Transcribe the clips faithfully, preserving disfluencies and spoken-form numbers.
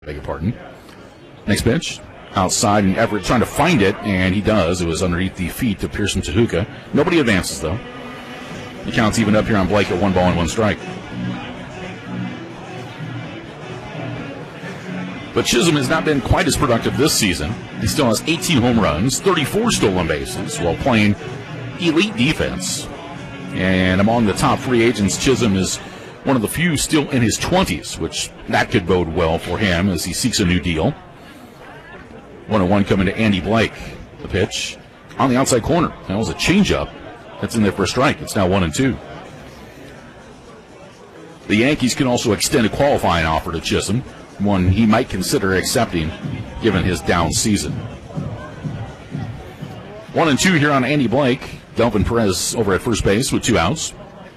Beg your pardon. Next pitch. Outside, and Everett trying to find it, and he does. It was underneath the feet of Pearson Tehuka. Nobody advances, though. The count's even up here on Blake at one ball and one strike. But Chisholm has not been quite as productive this season. He still has eighteen home runs, thirty-four stolen bases, while playing elite defense. And among the top free agents, Chisholm is one of the few still in his twenties, which that could bode well for him as he seeks a new deal. one oh one coming to Andy Blake. The pitch on the outside corner. That was a changeup. That's in there for a strike. It's now one and two. The Yankees can also extend a qualifying offer to Chisholm, one he might consider accepting given his down season. One and two here on Andy Blake. Delvin Perez over at first base with two outs.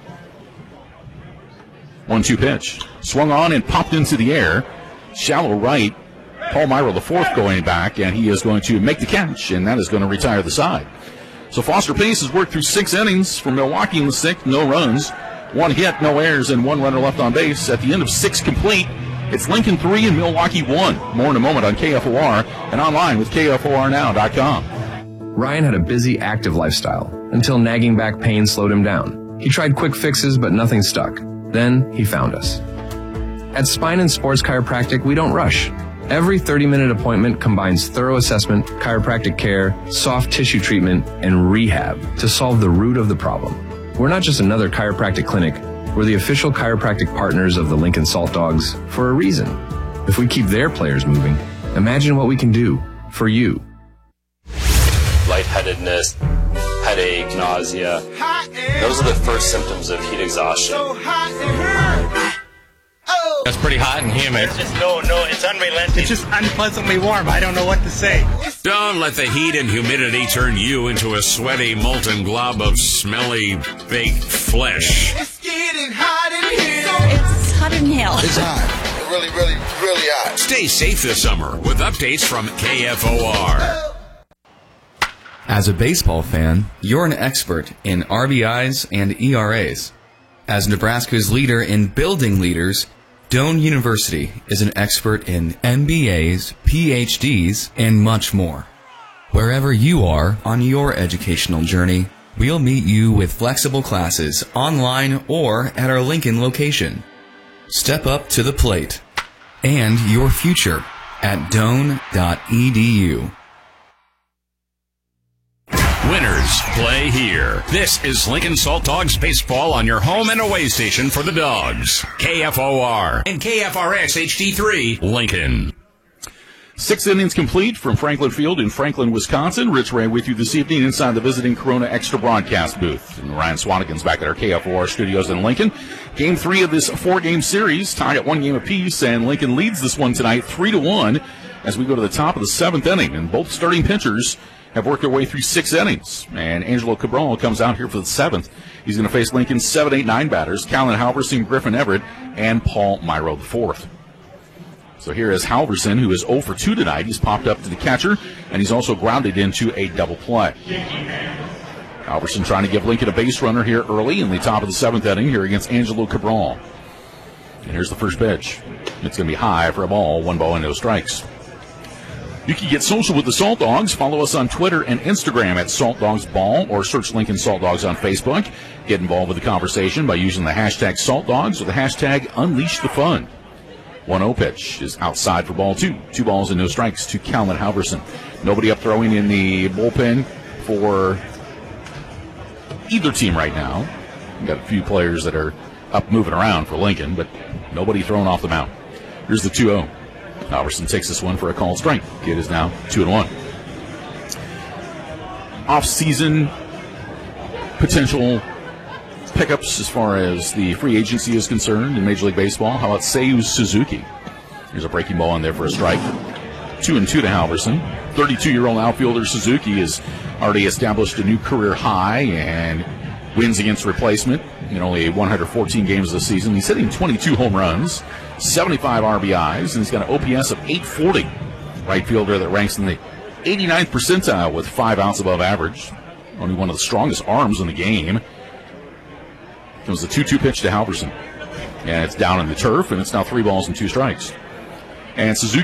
one two pitch. Swung on and popped into the air. Shallow right. Paul Myro, the fourth, going back, and he is going to make the catch, and that is going to retire the side. So Foster Pace has worked through six innings for Milwaukee in the sixth, no runs, one hit, no errors, and one runner left on base. At the end of six complete, it's Lincoln three and Milwaukee one. More in a moment on K F O R and online with K F O R now dot com. Ryan had a busy, active lifestyle until nagging back pain slowed him down. He tried quick fixes, but nothing stuck. Then he found us. At Spine and Sports Chiropractic, we don't rush. Every thirty-minute appointment combines thorough assessment, chiropractic care, soft tissue treatment, and rehab to solve the root of the problem. We're not just another chiropractic clinic. We're the official chiropractic partners of the Lincoln Salt Dogs for a reason. If we keep their players moving, imagine what we can do for you. Lightheadedness, headache, nausea. Those are the first symptoms of heat exhaustion. It's pretty hot and humid. It's just no, no, it's unrelenting. It's just unpleasantly warm. I don't know what to say. Don't let the heat and humidity turn you into a sweaty, molten glob of smelly, baked flesh. It's getting hot in here. It's hot in hell. It's hot. Really, really, really hot. Stay safe this summer with updates from K F O R. As a baseball fan, you're an expert in R B Is and E R As. As Nebraska's leader in building leaders, Doane University is an expert in M B As, P H Ds, and much more. Wherever you are on your educational journey, we'll meet you with flexible classes online or at our Lincoln location. Step up to the plate and your future at doane dot e d u. Winners play here. This is Lincoln Salt Dogs Baseball on your home and away station for the Dogs. K F O R and K F R X H D three, Lincoln. Six innings complete from Franklin Field in Franklin, Wisconsin. Rich Ray with you this evening inside the visiting Corona Extra broadcast booth. And Ryan Swanigan's back at our K F O R studios in Lincoln. Game three of this four-game series, tied at one game apiece, and Lincoln leads this one tonight three to one as we go to the top of the seventh inning. And both starting pitchers have worked their way through six innings. And Angelo Cabral comes out here for the seventh. He's going to face Lincoln's seven, eight, nine batters, Callan Halverson, Griffin Everett, and Paul Myro the fourth. So here is Halverson, who is zero for two tonight. He's popped up to the catcher, and he's also grounded into a double play. Halverson trying to give Lincoln a base runner here early in the top of the seventh inning here against Angelo Cabral. And here's the first pitch. It's going to be high for a ball, one ball and no strikes. You can get social with the Salt Dogs. Follow us on Twitter and Instagram at Salt Dogs Ball, or search Lincoln Salt Dogs on Facebook. Get involved with the conversation by using the hashtag Salt Dogs or the hashtag Unleash the Fun. one oh pitch is outside for ball two. Two balls and no strikes to Callan Halverson. Nobody up throwing in the bullpen for either team right now. We've got a few players that are up moving around for Lincoln, but nobody thrown off the mound. Here's the two oh. Halverson takes this one for a called strike. It is now two and one. Off-season potential pickups as far as the free agency is concerned in Major League Baseball. How about Seiyu Suzuki? Here's a breaking ball in there for a strike. Two and two to Halverson. thirty-two-year-old outfielder Suzuki has already established a new career high and wins against replacement in only one hundred fourteen games this season. He's hitting twenty-two home runs, seventy-five R B Is, and he's got an O P S of eight forty. Right fielder that ranks in the eighty-ninth percentile with five outs above average. Only one of the strongest arms in the game. It was a two two pitch to Halverson. And it's down in the turf, and it's now three balls and two strikes. And Suzuki